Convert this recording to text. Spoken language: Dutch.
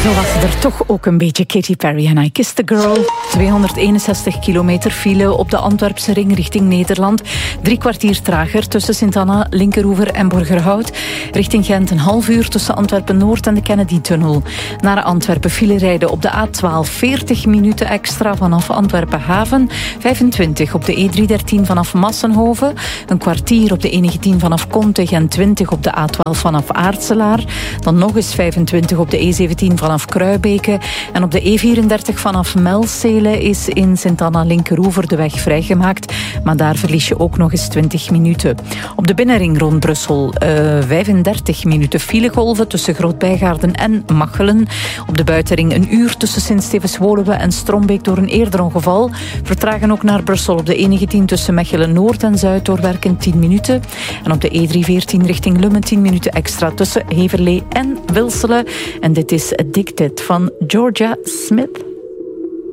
Zo was er toch ook een beetje Katy Perry en I Kissed a Girl. 261 kilometer file op de Antwerpse ring richting Nederland. 3 kwartier trager tussen Sint-Anna, Linkeroever en Borgerhout. Richting Gent een half uur tussen Antwerpen-Noord en de Kennedy-tunnel. Naar Antwerpen file rijden op de A12 40 minuten extra vanaf Antwerpen-Haven. 25 op de E313 vanaf Massenhoven. Een kwartier op de E19 vanaf Konteg en 20 op de A12 vanaf Aartselaar. Dan nog eens 25 op de E17 vanaf Kruibeke. En op de E34 vanaf Melcele is in Sint-Anna Linkeroever de weg vrijgemaakt. Maar daar verlies je ook nog eens 20 minuten. Op de binnenring rond Brussel 35 minuten filegolven tussen Groot-Bijgaarden en Machelen. Op de buitenring een uur tussen Sint-Stevens-Woluwe en Strombeek door een eerder ongeval. Vertragen ook naar Brussel op de E19 tussen Mechelen-Noord en Zuid doorwerken 10 minuten. En op de E314 richting Lummen 10 minuten extra tussen Heverlee en Wilselen. En dit is Addicted van Georgia Smith.